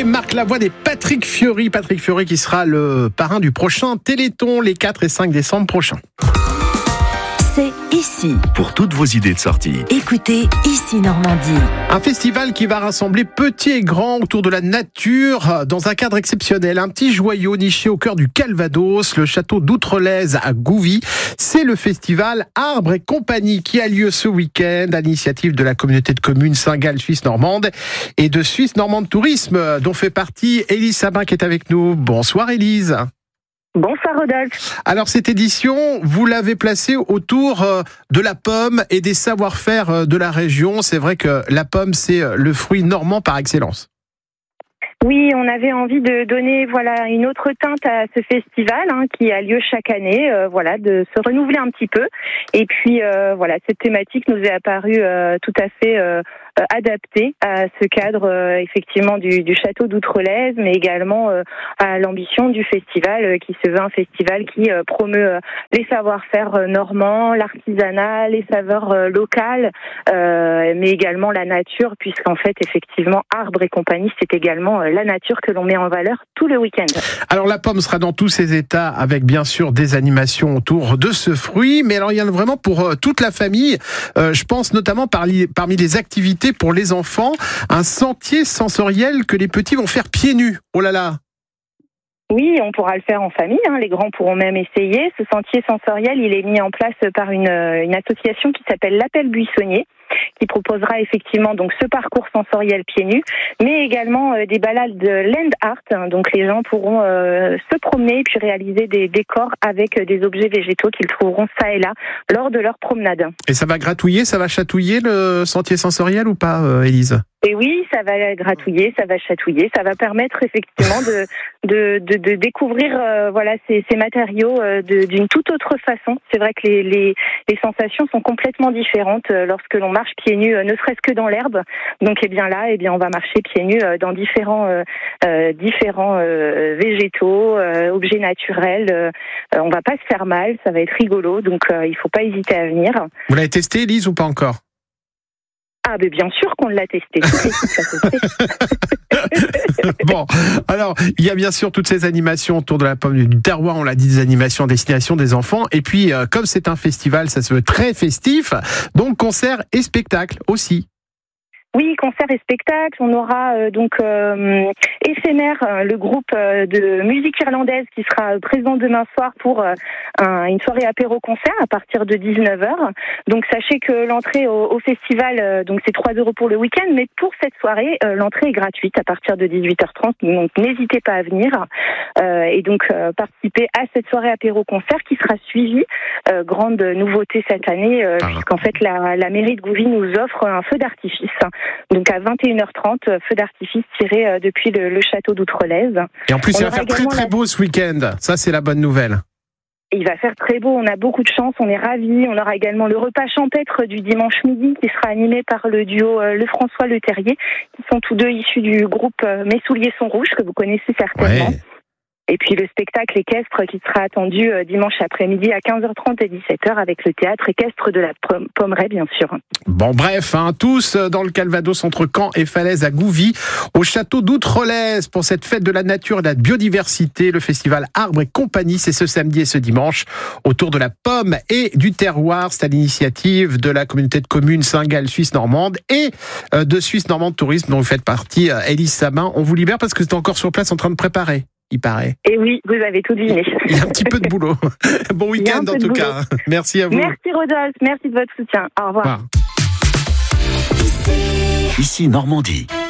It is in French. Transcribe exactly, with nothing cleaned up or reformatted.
Olivier marque la voix des Patrick Fiori. Patrick Fiori qui sera le parrain du prochain Téléthon les quatre et cinq décembre prochains. C'est ici. Pour toutes vos idées de sortie. Écoutez Ici Normandie. Un festival qui va rassembler petits et grands autour de la nature dans un cadre exceptionnel. Un petit joyau niché au cœur du Calvados, le château d'Outrelaise à Gouvy. C'est le festival Arbre et Compagnie qui a lieu ce week-end à l'initiative de la communauté de communes Saint-Gall Suisse Normande et de Suisse Normande Tourisme dont fait partie Élise Sabin qui est avec nous. Bonsoir Élise. Bonsoir Rodolphe. Alors cette édition, vous l'avez placée autour de la pomme et des savoir-faire de la région. C'est vrai que la pomme, c'est le fruit normand par excellence. Oui, on avait envie de donner voilà une autre teinte à ce festival hein, qui a lieu chaque année, euh, voilà, de se renouveler un petit peu. Et puis euh, voilà, cette thématique nous est apparue euh, tout à fait euh, euh, adaptée à ce cadre euh, effectivement du, du château d'Outrelaise, mais également euh, à l'ambition du festival euh, qui se veut un festival qui euh, promeut euh, les savoir-faire euh, normands, l'artisanat, les saveurs euh, locales, euh, mais également la nature, puisqu'en fait effectivement Arbre et Compagnie, c'est également euh, la nature que l'on met en valeur tout le week-end. Alors la pomme sera dans tous ses états avec bien sûr des animations autour de ce fruit, mais alors il y en a vraiment pour euh, toute la famille. Euh, je pense notamment par li- parmi les activités pour les enfants, un sentier sensoriel que les petits vont faire pieds nus. Oh là là. Oui, on pourra le faire en famille, hein. Les grands pourront même essayer. Ce sentier sensoriel, il est mis en place par une, une association qui s'appelle l'Appel Buissonnier, qui proposera effectivement donc ce parcours sensoriel pieds nus, mais également euh, des balades de land art. Hein, donc les gens pourront euh, se promener et puis réaliser des décors avec euh, des objets végétaux qu'ils trouveront ça et là lors de leur promenade. Et ça va gratouiller, ça va chatouiller le sentier sensoriel ou pas, euh, Élise ? Et oui, ça va gratouiller, ça va chatouiller, ça va permettre effectivement de de de, de découvrir euh, voilà ces, ces matériaux euh, de, d'une toute autre façon. C'est vrai que les les, les sensations sont complètement différentes euh, lorsque l'on marche pieds nus, euh, ne serait-ce que dans l'herbe. Donc eh bien là, eh bien on va marcher pieds nus euh, dans différents euh, euh, différents euh, végétaux, euh, objets naturels. Euh, on va pas se faire mal, ça va être rigolo. Donc euh, il faut pas hésiter à venir. Vous l'avez testé, Élise, ou pas encore ? Ah, mais bien sûr qu'on l'a testé. Bon, alors, il y a bien sûr toutes ces animations autour de la pomme du terroir, on l'a dit, des animations à destination des enfants. Et puis, euh, comme c'est un festival, ça se veut très festif, donc concerts et spectacles aussi. Oui, concerts et spectacles. On aura euh, donc euh, Éphémère, euh, le groupe euh, de musique irlandaise qui sera présent demain soir pour euh, un, une soirée apéro-concert à partir de dix-neuf heures. Donc sachez que l'entrée au, au festival, euh, donc c'est trois euros pour le week-end, mais pour cette soirée, euh, l'entrée est gratuite à partir de dix-huit heures trente. Donc n'hésitez pas à venir euh, et donc euh, participer à cette soirée apéro-concert qui sera suivie, euh, grande nouveauté cette année, euh, ah. puisqu'en fait la, la mairie de Gouvy nous offre un feu d'artifice. Donc à vingt et une heures trente, feu d'artifice tiré depuis le, le château d'Outrelaise. Et en plus, il va faire très très beau la... ce week-end. Ça, c'est la bonne nouvelle. Il va faire très beau, on a beaucoup de chance, on est ravis. On aura également le repas champêtre du dimanche midi qui sera animé par le duo Le François Le Terrier, qui sont tous deux issus du groupe Mes Souliers sont rouges, que vous connaissez certainement. Ouais. Et puis le spectacle équestre qui sera attendu dimanche après-midi à quinze heures trente et dix-sept heures avec le théâtre équestre de la Pommeraye, bien sûr. Bon, bref, hein, tous dans le Calvados entre Caen et Falaise à Gouvy, au château d'Outrelaise pour cette fête de la nature et de la biodiversité. Le festival Arbre et Compagnie, c'est ce samedi et ce dimanche autour de la pomme et du terroir. C'est à l'initiative de la communauté de communes Saint-Gall Suisse Normande et de Suisse Normande Tourisme dont vous faites partie, Élise Sabin. On vous libère parce que c'est encore sur place en train de préparer. Il paraît. Et oui, vous avez tout deviné. Il y a un petit peu de boulot. Bon week-end en tout cas. Merci à vous. Merci Rodolphe, merci de votre soutien. Au revoir. Au revoir. Ici Normandie.